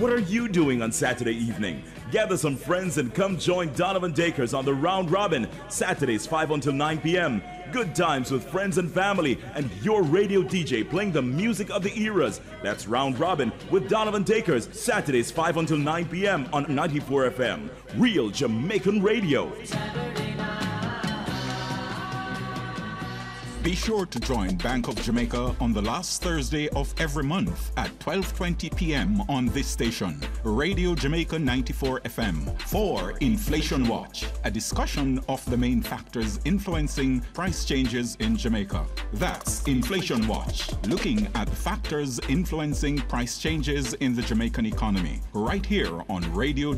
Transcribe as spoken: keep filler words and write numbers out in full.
What are you doing on Saturday evening? Gather some friends and come join Donovan Dakers on the Round Robin, Saturdays five until nine p.m. Good times with friends and family and your radio D J playing the music of the eras. That's Round Robin with Donovan Dakers, Saturdays five until nine p.m. on ninety-four F M. Real Jamaican Radio. Be sure to join Bank of Jamaica on the last Thursday of every month at twelve twenty p.m. on this station, Radio Jamaica ninety-four F M, for Inflation Watch, a discussion of the main factors influencing price changes in Jamaica. That's Inflation Watch, looking at the factors influencing price changes in the Jamaican economy, right here on Radio